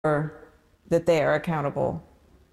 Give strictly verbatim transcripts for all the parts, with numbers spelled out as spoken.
that they are accountable.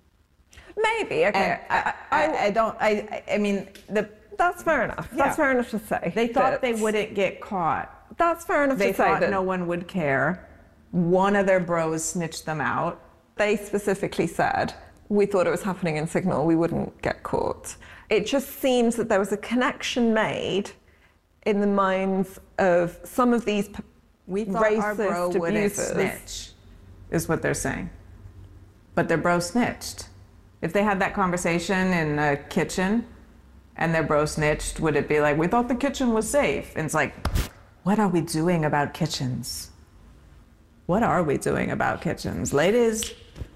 Maybe, okay. I, I, I, I don't, I, I mean, the, that's fair enough. Yeah. That's fair enough to say. They thought that, they wouldn't get caught. That's fair enough They to say. thought that no one would care. One of their bros snitched them out. They specifically said, we thought it was happening in Signal, we wouldn't get caught. It just seems that there was a connection made in the minds of some of these p- We thought racist our bro wouldn't abusers. snitch, is what they're saying. But their bro snitched. If they had that conversation in a kitchen and their bro snitched, would it be like, we thought the kitchen was safe? And it's like, what are we doing about kitchens? What are we doing about kitchens? Ladies,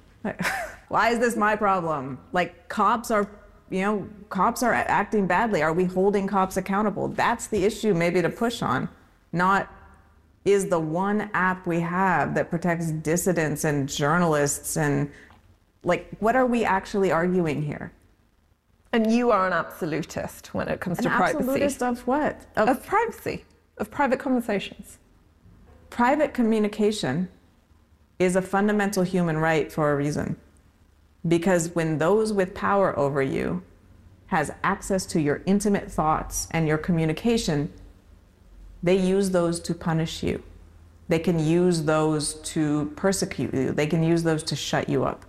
why is this my problem? Like, cops are, you know, cops are acting badly. Are we holding cops accountable? That's the issue maybe to push on, not is the one app we have that protects dissidents and journalists and, like, what are we actually arguing here? And you are an absolutist when it comes An to privacy. absolutist of what? Of, of privacy, of private conversations. Private communication is a fundamental human right for a reason. Because when those with power over you has access to your intimate thoughts and your communication, they use those to punish you. They can use those to persecute you. They can use those to shut you up.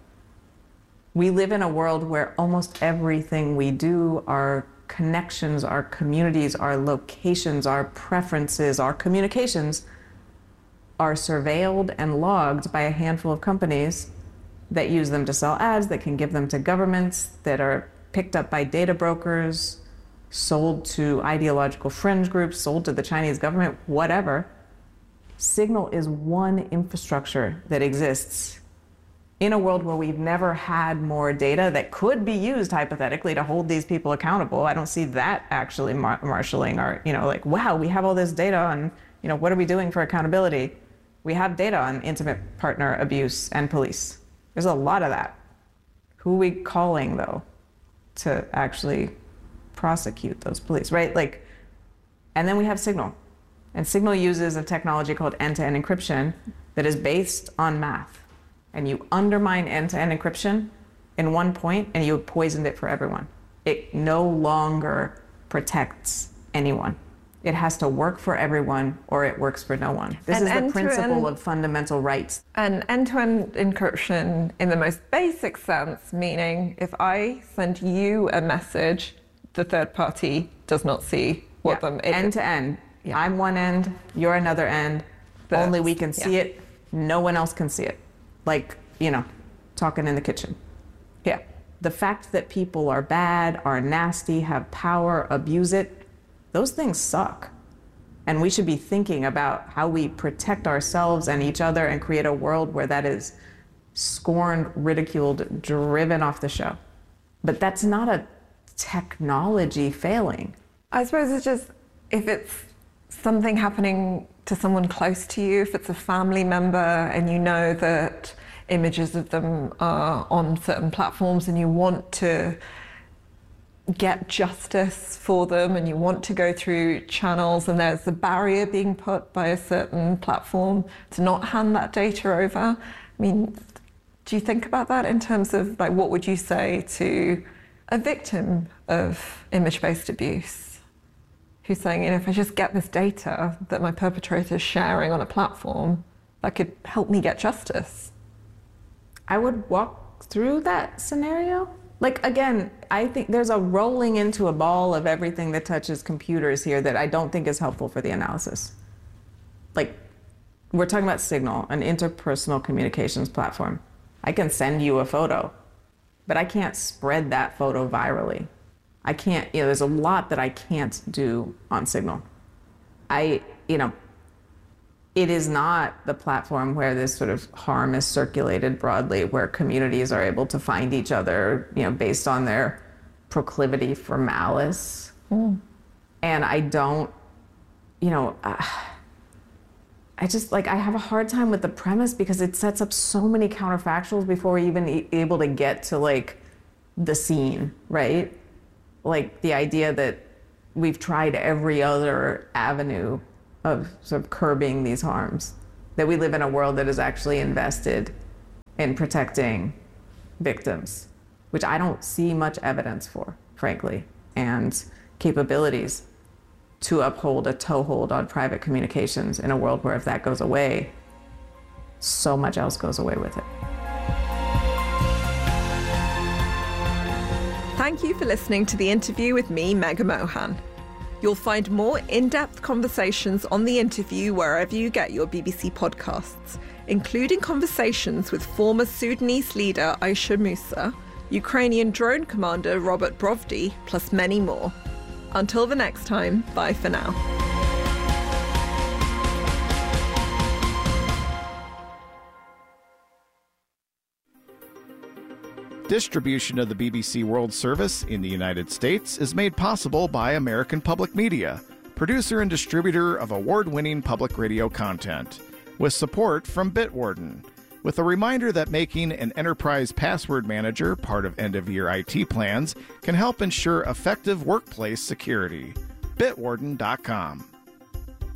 We live in a world where almost everything we do, our connections, our communities, our locations, our preferences, our communications, are surveilled and logged by a handful of companies that use them to sell ads, that can give them to governments, that are picked up by data brokers, sold to ideological fringe groups, sold to the Chinese government, whatever. Signal is one infrastructure that exists in a world where we've never had more data that could be used hypothetically to hold these people accountable. I don't see that actually mar- marshaling our, you know, like, wow, we have all this data on, you know, what are we doing for accountability? We have data on intimate partner abuse and police. There's a lot of that. Who are we calling, though, to actually prosecute those police, right? Like, and then we have Signal. And Signal uses a technology called end-to-end encryption that is based on math. And you undermine end-to-end encryption in one point and you have poisoned it for everyone. It no longer protects anyone. It has to work for everyone or it works for no one. This And is the end-to-end- principle of fundamental rights. And end-to-end encryption in the most basic sense, meaning if I send you a message, the third party does not see what Yeah. them... It, End to end. Yeah. I'm one end, you're another end. That's- Only we can see yeah. it. No one else can see it. Like, you know, talking in the kitchen. yeah. The fact that people are bad, are nasty, have power, abuse it, those things suck. And we should be thinking about how we protect ourselves and each other and create a world where that is scorned, ridiculed, driven off the show. But that's not a technology failing. I suppose it's just, if it's something happening to someone close to you, if it's a family member and you know that images of them are on certain platforms and you want to get justice for them and you want to go through channels and there's a barrier being put by a certain platform to not hand that data over. I mean, do you think about that in terms of, like, what would you say to a victim of image-based abuse who's saying, you know, if I just get this data that my perpetrator is sharing on a platform, that could help me get justice? I would walk through that scenario. Like, again, I think there's a rolling into a ball of everything that touches computers here that I don't think is helpful for the analysis. Like, we're talking about Signal, an interpersonal communications platform. I can send you a photo, but I can't spread that photo virally. I can't, you know, there's a lot that I can't do on Signal. I, you know, it is not the platform where this sort of harm is circulated broadly, where communities are able to find each other, you know, based on their proclivity for malice. Mm. And I don't, you know, uh, I just, like, I have a hard time with the premise because it sets up so many counterfactuals before we're even e- able to get to, like, the scene, right? Like, the idea that we've tried every other avenue of sort of curbing these harms, that we live in a world that is actually invested in protecting victims, which I don't see much evidence for, frankly, and capabilities to uphold a toehold on private communications in a world where if that goes away, so much else goes away with it. Thank you for listening to the interview with me, Megha Mohan. You'll find more in-depth conversations on The Interview wherever you get your B B C podcasts, including conversations with former Sudanese leader Aisha Musa, Ukrainian drone commander Robert Brovdi, plus many more. Until the next time, bye for now. Distribution of the B B C World Service in the United States is made possible by American Public Media, producer and distributor of award-winning public radio content, with support from Bitwarden, with a reminder that making an enterprise password manager part of end-of-year I T plans can help ensure effective workplace security. Bitwarden dot com